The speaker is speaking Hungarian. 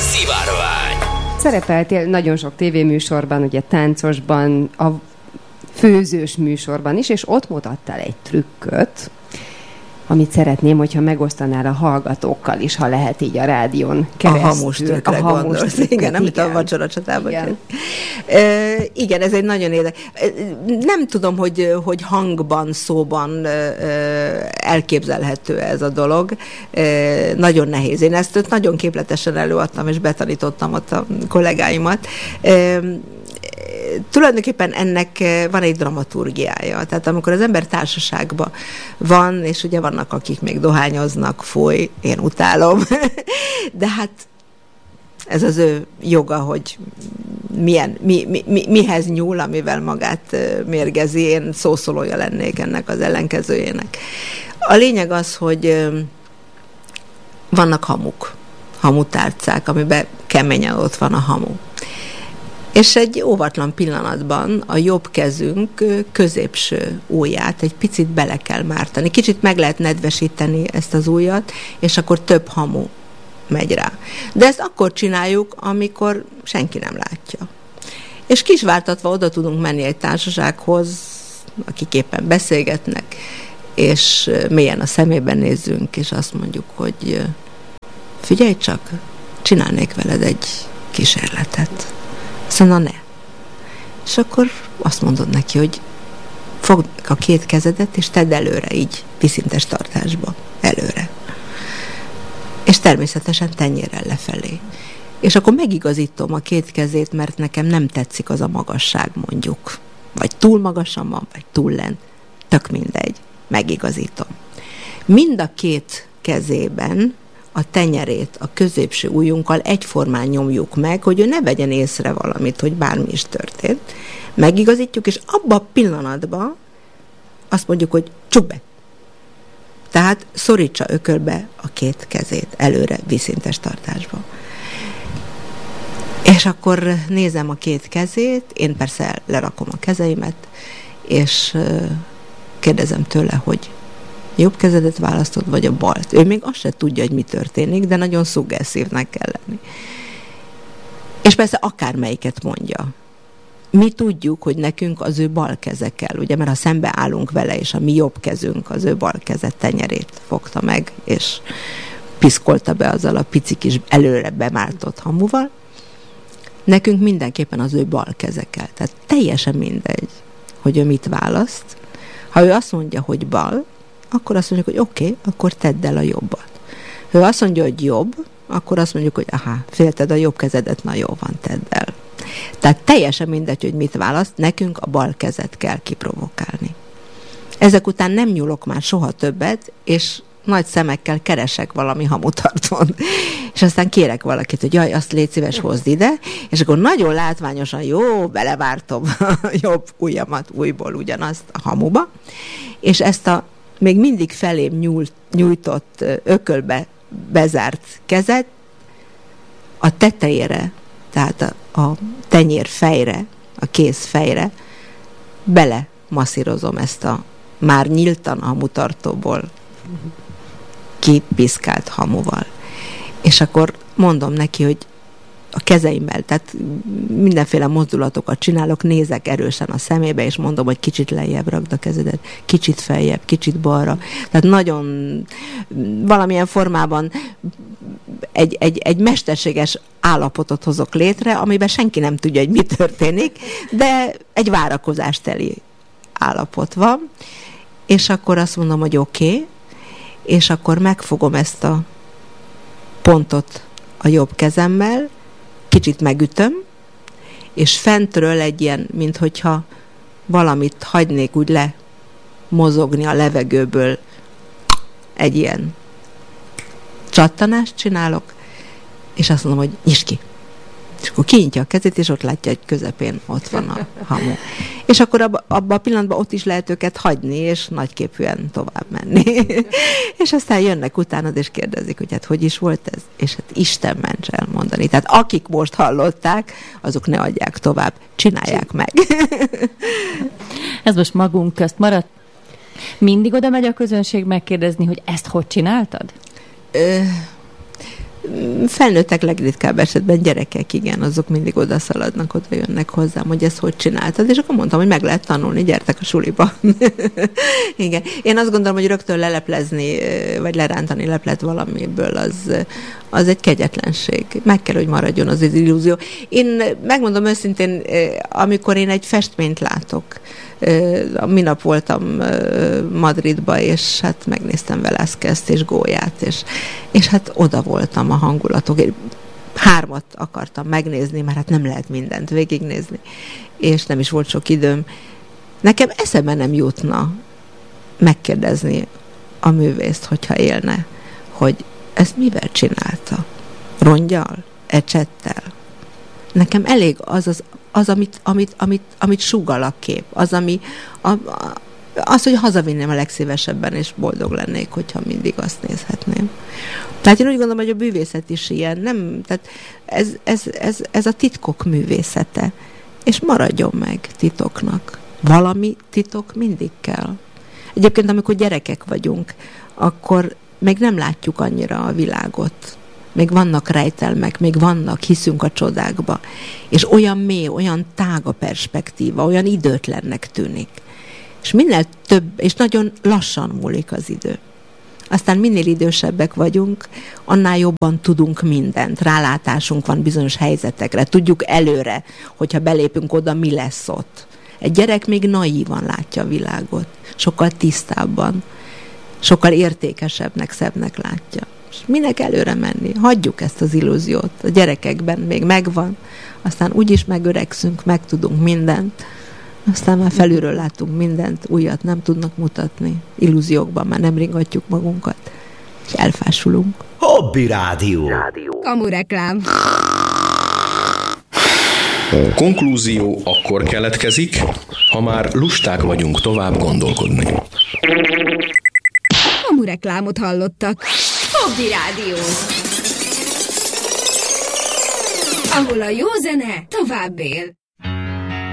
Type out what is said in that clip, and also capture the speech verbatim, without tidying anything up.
Szivárvány. Szerepeltél nagyon sok tévéműsorban, ugye táncosban, a főzős műsorban is, és ott mutattál egy trükköt, amit szeretném, hogyha megosztanál a hallgatókkal is, ha lehet így a rádión keresztül. A hamus trükkre gondolsz. Igen, igen, amit a vacsoracsatában. Igen. E, igen, ez egy nagyon érdekes. Nem tudom, hogy, hogy hangban, szóban elképzelhető ez a dolog. E, nagyon nehéz. Én ezt nagyon képletesen előadtam, és betanítottam ott a kollégáimat. E, Tulajdonképpen ennek van egy dramaturgiája. Tehát amikor az ember társaságban van, és ugye vannak, akik még dohányoznak, fúj, én utálom, de hát ez az ő joga, hogy milyen, mi, mi, mi, mihez nyúl, amivel magát mérgezi. Én szószólója lennék ennek az ellenkezőjének. A lényeg az, hogy vannak hamuk, hamutárcák, amiben keményen ott van a hamu. És egy óvatlan pillanatban a jobb kezünk középső ujját egy picit bele kell mártani. Kicsit meg lehet nedvesíteni ezt az ujjat, és akkor több hamu megy rá. De ezt akkor csináljuk, amikor senki nem látja. És kisvártatva oda tudunk menni egy társasághoz, akik éppen beszélgetnek, és mélyen a szemében nézzünk, és azt mondjuk, hogy figyelj csak, csinálnék veled egy kísérletet. Szóval ne. És akkor azt mondod neki, hogy fogd a két kezedet, és tedd előre, így viszintes tartásba. Előre. És természetesen tenyérrel lefelé. És akkor megigazítom a két kezét, mert nekem nem tetszik az a magasság, mondjuk. Vagy túl magasan van, vagy túl lent. Tök mindegy. Megigazítom. Mind a két kezében a tenyerét a középső ujjunkkal egyformán nyomjuk meg, hogy ő ne vegyen észre valamit, hogy bármi is történt. Megigazítjuk, és abban a pillanatban azt mondjuk, hogy csuk be. Tehát szorítsa ökölbe a két kezét előre viszintes tartásba. És akkor nézem a két kezét, én persze lerakom a kezeimet, és kérdezem tőle, hogy jobb kezedet választod, vagy a balt. Ő még azt se tudja, hogy mi történik, de nagyon szuggesszívnek kell lenni. És persze akármelyiket mondja. Mi tudjuk, hogy nekünk az ő bal keze kell, ugye, mert ha szembe állunk vele, és a mi jobb kezünk az ő bal kezet tenyerét fogta meg, és piszkolta be azzal a pici kis előre bemártott hamuval, nekünk mindenképpen az ő bal keze kell. Tehát teljesen mindegy, hogy ő mit választ. Ha ő azt mondja, hogy bal, akkor azt mondjuk, hogy oké, okay, akkor tedd el a jobbat. Ha ő azt mondja, hogy jobb, akkor azt mondjuk, hogy aha, félted a jobb kezedet, na jó van, tedd el. Tehát teljesen mindegy, hogy mit választ, nekünk a bal kezet kell kiprovokálni. Ezek után nem nyúlok már soha többet, és nagy szemekkel keresek valami hamutartón. És aztán kérek valakit, hogy jaj, azt légy szíves, hozd ide, és akkor nagyon látványosan, jó, belevártom a jobb ujjamat újból ugyanazt a hamuba, és ezt a még mindig felém nyújt, nyújtott ökölbe bezárt kezet a tetejére, tehát a, a tenyér fejre, a kéz fejre bele masszírozom ezt a már nyíltan hamutartóból kipiszkált hamuval. És akkor mondom neki, hogy a kezeimmel, tehát mindenféle mozdulatokat csinálok, nézek erősen a szemébe, és mondom, hogy kicsit lejjebb ragd a kezedet, kicsit feljebb, kicsit balra. Tehát nagyon valamilyen formában egy, egy, egy mesterséges állapotot hozok létre, amiben senki nem tudja, hogy mi történik, de egy várakozásteli állapot van, és akkor azt mondom, hogy oké, okay, és akkor megfogom ezt a pontot a jobb kezemmel, kicsit megütöm, és fentről egy ilyen, minthogyha valamit hagynék úgy le mozogni a levegőből, egy ilyen csattanást csinálok, és azt mondom, hogy nyisd ki. És akkor kinyitja a kezét, és ott látja, hogy közepén ott van a hamu. És akkor abban abba a pillanatban ott is lehet őket hagyni, és nagyképűen tovább menni. És aztán jönnek utánad, és kérdezik, hogy hát hogy is volt ez? És hát Isten ments elmondani. Tehát akik most hallották, azok ne adják tovább, csinálják meg. Ez most magunk közt maradt. Mindig oda megy a közönség megkérdezni, hogy ezt hogy csináltad? Ö... felnőttek legritkább esetben, gyerekek, igen, azok mindig odaszaladnak, oda jönnek hozzám, hogy ezt hogy csináltad, és akkor mondtam, hogy meg lehet tanulni, gyertek a suliba. Igen. Én azt gondolom, hogy rögtön leleplezni, vagy lerántani leplet valamiből, az, az egy kegyetlenség. Meg kell, hogy maradjon az az illúzió. Én megmondom őszintén, amikor én egy festményt látok, minap voltam Madridba, és hát megnéztem Velázquezt és Gólyát, és, és hát oda voltam a hangulatok. Én hármat akartam megnézni, mert hát nem lehet mindent végignézni, és nem is volt sok időm. Nekem eszembe nem jutna megkérdezni a művészt, hogyha élne, hogy ezt mivel csinálta? Rongyal? Ecsettel? Nekem elég az, az, az amit, amit, amit, amit sugall a kép, az, ami, a, a, az, hogy hazavinném a legszívesebben, és boldog lennék, hogyha mindig azt nézhetném. Tehát én úgy gondolom, hogy a művészet is ilyen, nem, tehát ez, ez, ez, ez a titkok művészete, és maradjon meg titoknak. Valami titok mindig kell. Egyébként, amikor gyerekek vagyunk, akkor még nem látjuk annyira a világot. Még vannak rejtelmek, még vannak, hiszünk a csodákba. És olyan mély, olyan tág a perspektíva, olyan időtlennek tűnik. És minél több, és nagyon lassan múlik az idő. Aztán minél idősebbek vagyunk, annál jobban tudunk mindent. Rálátásunk van bizonyos helyzetekre. Tudjuk előre, hogyha belépünk oda, mi lesz ott. Egy gyerek még naívan látja a világot. Sokkal tisztábban, sokkal értékesebbnek, szebbnek látja. És minek előre menni? Hagyjuk ezt az illúziót. A gyerekekben még megvan, aztán úgyis megöregszünk, megtudunk mindent, aztán már felülről látunk mindent, újat nem tudnak mutatni. Illúziókban már nem ringatjuk magunkat, és elfásulunk. Hobby Rádió. Kamureklám. A konklúzió akkor keletkezik, ha már lusták vagyunk tovább gondolkodni. Kamureklámot hallottak. Hobby Rádió. Ahol a jó zene tovább él.